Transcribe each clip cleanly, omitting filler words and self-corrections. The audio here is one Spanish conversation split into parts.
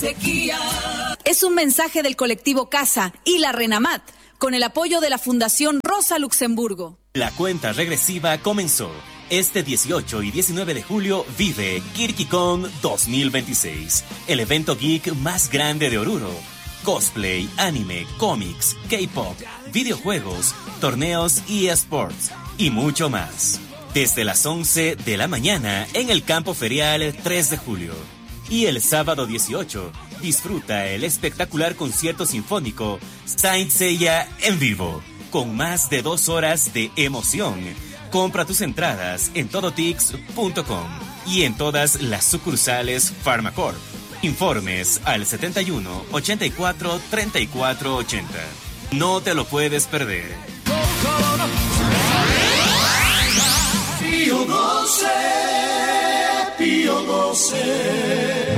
sequía. Es un mensaje del colectivo Casa y la Renamat, con el apoyo de la Fundación Rosa Luxemburgo. La cuenta regresiva comenzó. Este 18 y 19 de julio vive KirkyCon 2026, el evento geek más grande de Oruro. Cosplay, anime, cómics, K-pop, videojuegos, torneos y eSports y mucho más. Desde las 11 de la mañana en el campo ferial 3 de julio. Y el sábado 18, disfruta el espectacular concierto sinfónico Saint Seiya en vivo, con más de 2 horas de emoción. Compra tus entradas en todotix.com y en todas las sucursales Pharmacorp. Informes al 71 84 34 80. No te lo puedes perder. Pío 12, Pío 12.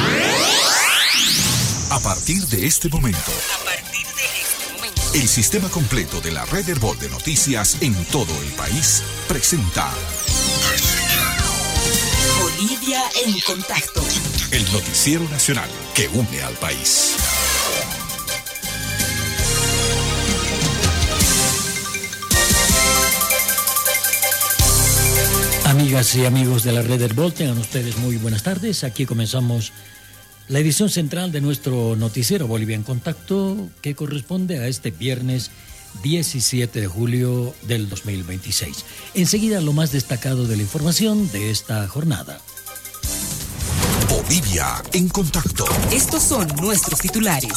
A partir de este momento, el sistema completo de la red Herbol de noticias en todo el país presenta Bolivia en contacto. El noticiero nacional que une al país. Amigas y amigos de la red Herbol, tengan ustedes muy buenas tardes. Aquí comenzamos la edición central de nuestro noticiero Bolivia en Contacto, que corresponde a este viernes 17 de julio del 2026. Enseguida lo más destacado de la información de esta jornada. Bolivia en Contacto. Estos son nuestros titulares.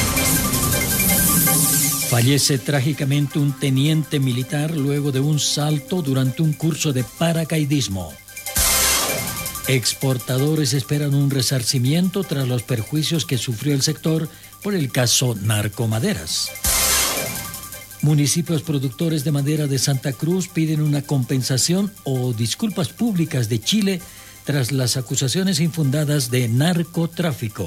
Fallece trágicamente un teniente militar luego de un salto durante un curso de paracaidismo. Exportadores esperan un resarcimiento tras los perjuicios que sufrió el sector por el caso Narcomaderas. Municipios productores de madera de Santa Cruz piden una compensación o disculpas públicas de Chile tras las acusaciones infundadas de narcotráfico.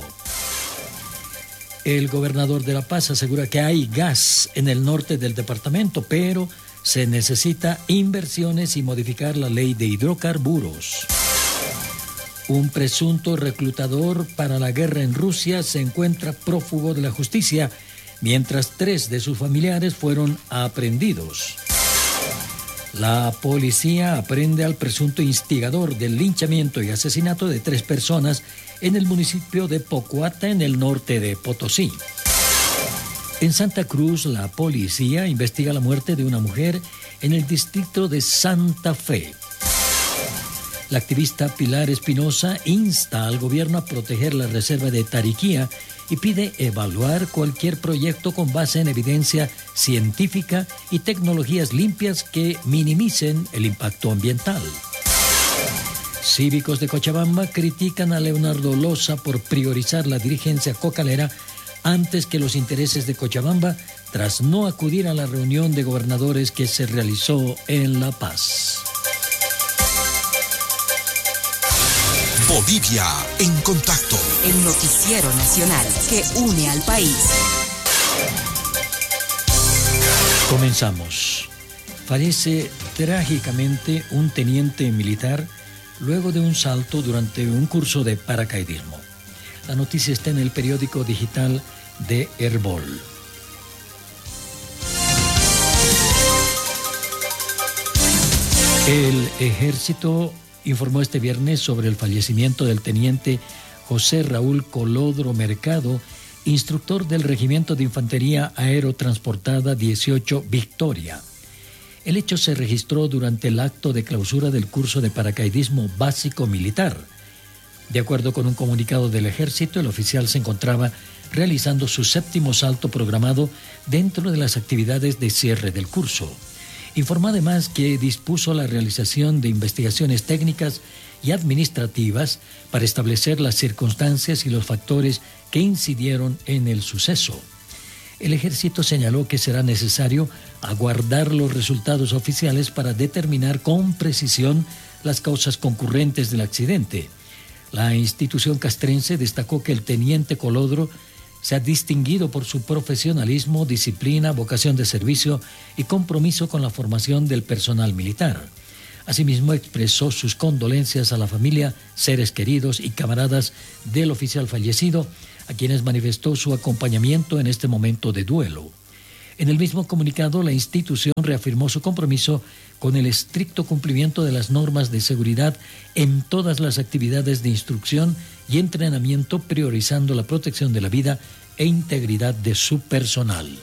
El gobernador de La Paz asegura que hay gas en el norte del departamento, pero se necesita inversiones y modificar la ley de hidrocarburos. Un presunto reclutador para la guerra en Rusia se encuentra prófugo de la justicia, mientras 3 de sus familiares fueron aprehendidos. La policía aprende al presunto instigador del linchamiento y asesinato de 3 personas en el municipio de Pocuata, en el norte de Potosí. En Santa Cruz, la policía investiga la muerte de una mujer en el distrito de Santa Fe. La activista Pilar Espinosa insta al gobierno a proteger la reserva de Tariquía y pide evaluar cualquier proyecto con base en evidencia científica y tecnologías limpias que minimicen el impacto ambiental. Cívicos de Cochabamba critican a Leonardo Loza por priorizar la dirigencia cocalera antes que los intereses de Cochabamba, tras no acudir a la reunión de gobernadores que se realizó en La Paz. Bolivia en Contacto. El noticiero nacional que une al país. Comenzamos. Fallece trágicamente un teniente militar luego de un salto durante un curso de paracaidismo. La noticia está en el periódico digital de Herbol. El ejército informó este viernes sobre el fallecimiento del teniente José Raúl Colodro Mercado, instructor del Regimiento de Infantería Aerotransportada 18 Victoria. El hecho se registró durante el acto de clausura del curso de paracaidismo básico militar. De acuerdo con un comunicado del ejército, el oficial se encontraba realizando su 7º salto programado dentro de las actividades de cierre del curso. Informó además que dispuso la realización de investigaciones técnicas y administrativas para establecer las circunstancias y los factores que incidieron en el suceso. El ejército señaló que será necesario aguardar los resultados oficiales para determinar con precisión las causas concurrentes del accidente. La institución castrense destacó que el teniente Colodro se ha distinguido por su profesionalismo, disciplina, vocación de servicio y compromiso con la formación del personal militar. Asimismo, expresó sus condolencias a la familia, seres queridos y camaradas del oficial fallecido, a quienes manifestó su acompañamiento en este momento de duelo. En el mismo comunicado, la institución reafirmó su compromiso con el estricto cumplimiento de las normas de seguridad en todas las actividades de instrucción y entrenamiento, priorizando la protección de la vida e integridad de su personal.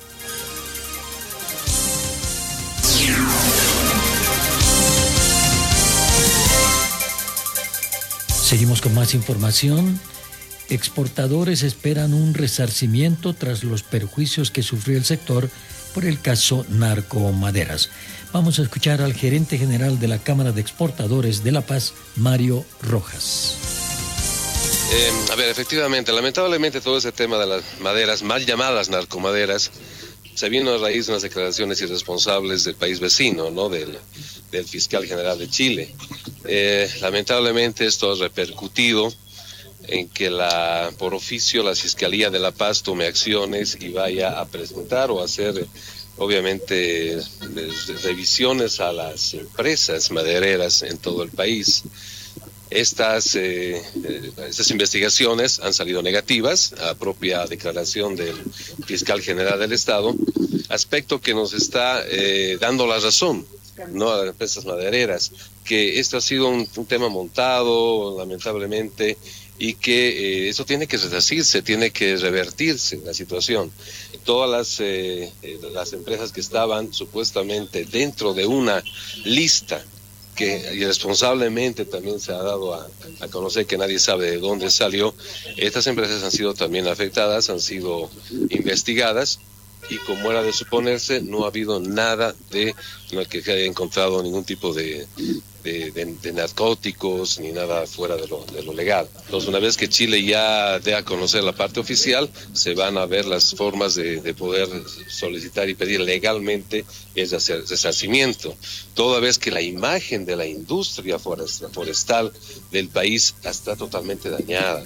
Seguimos con más información. Exportadores esperan un resarcimiento tras los perjuicios que sufrió el sector por el caso Narcomaderas. Vamos a escuchar al gerente general de la Cámara de Exportadores de La Paz, Mario Rojas. Efectivamente, lamentablemente todo ese tema de las maderas, mal llamadas narcomaderas, se vino a raíz de unas declaraciones irresponsables del país vecino, ¿no? Del fiscal general de Chile. Lamentablemente esto ha repercutido en que por oficio la Fiscalía de La Paz tome acciones y vaya a presentar o hacer, obviamente, revisiones a las empresas madereras en todo el país. Estas investigaciones han salido negativas, a propia declaración del fiscal general del Estado, aspecto que nos está dando la razón, no a las empresas madereras, que esto ha sido un tema montado, lamentablemente, y que eso tiene que resarcirse, tiene que revertirse la situación. Todas las empresas que estaban supuestamente dentro de una lista que irresponsablemente también se ha dado a conocer, que nadie sabe de dónde salió, estas empresas han sido también afectadas, han sido investigadas, y como era de suponerse, no ha habido nada de lo que haya encontrado ningún tipo de narcóticos ni nada fuera de lo legal. Entonces, una vez que Chile ya dé a conocer la parte oficial, se van a ver las formas de poder solicitar y pedir legalmente ese resarcimiento, toda vez que la imagen de la industria forestal del país está totalmente dañada.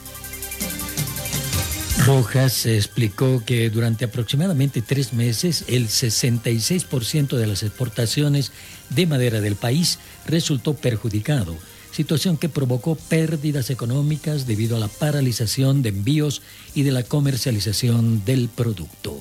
Rojas explicó que durante aproximadamente 3 meses el 66% de las exportaciones de madera del país resultó perjudicado, situación que provocó pérdidas económicas debido a la paralización de envíos y de la comercialización del producto.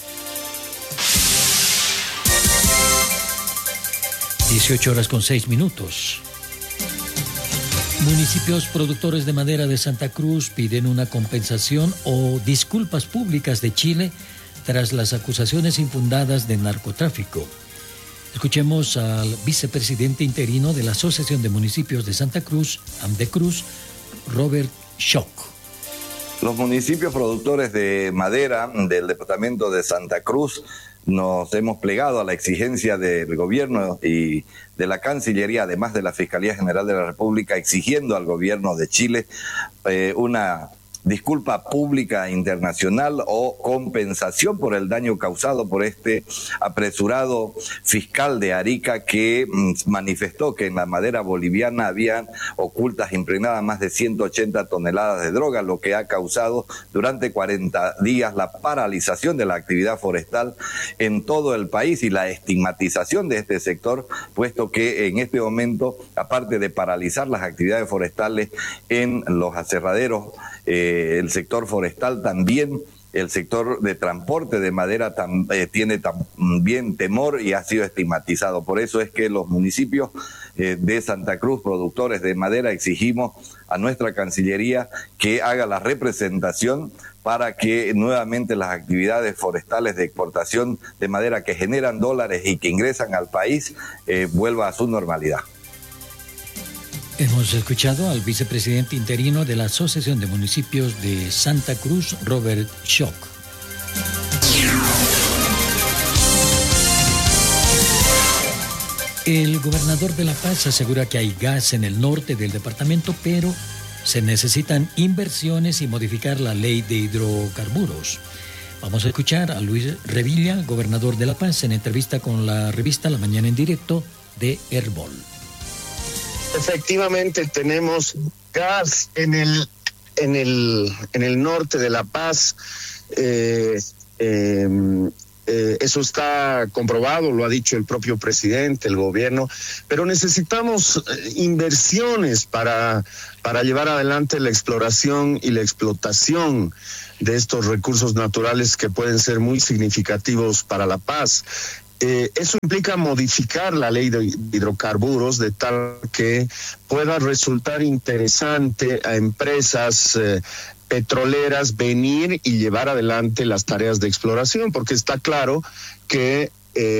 18:06. Municipios productores de madera de Santa Cruz piden una compensación o disculpas públicas de Chile tras las acusaciones infundadas de narcotráfico. Escuchemos al vicepresidente interino de la Asociación de Municipios de Santa Cruz, AMDECRUZ, Robert Schock. Los municipios productores de madera del departamento de Santa Cruz nos hemos plegado a la exigencia del gobierno y de la Cancillería, además de la Fiscalía General de la República, exigiendo al gobierno de Chile una disculpa pública internacional o compensación por el daño causado por este apresurado fiscal de Arica que manifestó que en la madera boliviana habían ocultas impregnadas más de 180 toneladas de droga, lo que ha causado durante 40 días la paralización de la actividad forestal en todo el país y la estigmatización de este sector, puesto que en este momento, aparte de paralizar las actividades forestales en los aserraderos, el sector forestal también, el sector de transporte de madera tiene también temor y ha sido estigmatizado. Por eso es que los municipios de Santa Cruz, productores de madera, exigimos a nuestra Cancillería que haga la representación para que nuevamente las actividades forestales de exportación de madera que generan dólares y que ingresan al país vuelva a su normalidad. Hemos escuchado al vicepresidente interino de la Asociación de Municipios de Santa Cruz, Robert Schock. El gobernador de La Paz asegura que hay gas en el norte del departamento, pero se necesitan inversiones y modificar la ley de hidrocarburos. Vamos a escuchar a Luis Revilla, gobernador de La Paz, en entrevista con la revista La Mañana en Directo de Herbol. Efectivamente tenemos gas en el norte de La Paz. Eso está comprobado, lo ha dicho el propio presidente, el gobierno, pero necesitamos inversiones para llevar adelante la exploración y la explotación de estos recursos naturales que pueden ser muy significativos para la paz. Eso implica modificar la ley de hidrocarburos de tal que pueda resultar interesante a empresas petroleras venir y llevar adelante las tareas de exploración, porque está claro que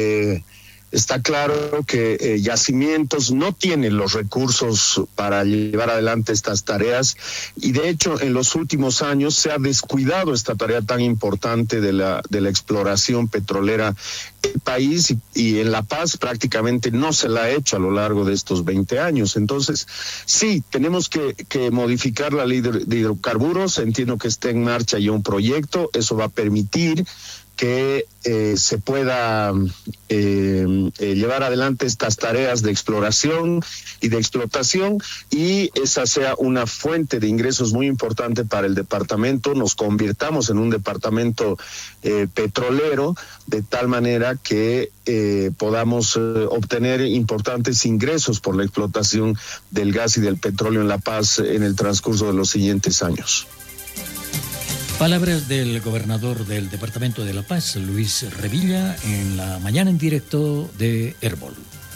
Yacimientos no tienen los recursos para llevar adelante estas tareas, y de hecho en los últimos años se ha descuidado esta tarea tan importante de la exploración petrolera en el país, y en La Paz prácticamente no se la ha hecho a lo largo de estos 20 años. Entonces, sí, tenemos que modificar la ley de hidrocarburos. Entiendo que está en marcha ya un proyecto, eso va a permitir que se pueda llevar adelante estas tareas de exploración y de explotación, y esa sea una fuente de ingresos muy importante para el departamento. Nos convirtamos en un departamento petrolero, de tal manera que podamos obtener importantes ingresos por la explotación del gas y del petróleo en La Paz en el transcurso de los siguientes años. Palabras del gobernador del departamento de La Paz, Luis Revilla, en la mañana en directo de Herbol.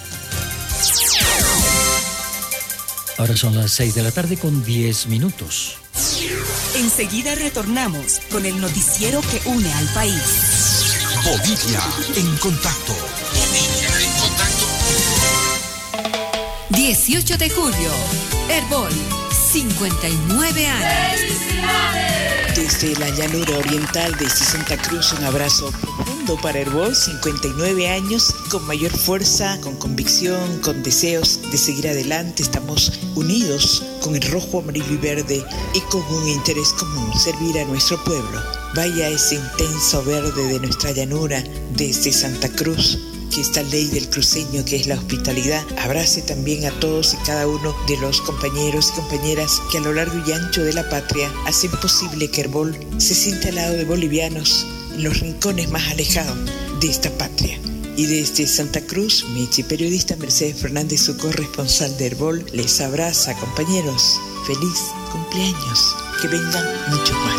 Ahora son las 6 de la tarde con 10 minutos. Enseguida retornamos con el noticiero que une al país. Bolivia en contacto. 18 de julio, Herbol, 59 años. Desde la llanura oriental de Santa Cruz, un abrazo profundo para Herbol, 59 años, con mayor fuerza, con convicción, con deseos de seguir adelante. Estamos unidos con el rojo, amarillo y verde y con un interés común, servir a nuestro pueblo. Vaya ese intenso verde de nuestra llanura desde Santa Cruz, que esta ley del cruceño que es la hospitalidad abrace también a todos y cada uno de los compañeros y compañeras que a lo largo y ancho de la patria hacen posible que Herbol se sienta al lado de bolivianos en los rincones más alejados de esta patria. Y desde Santa Cruz, Michi, periodista Mercedes Fernández, su corresponsal de Herbol, les abraza, compañeros. Feliz cumpleaños, que vengan muchos más.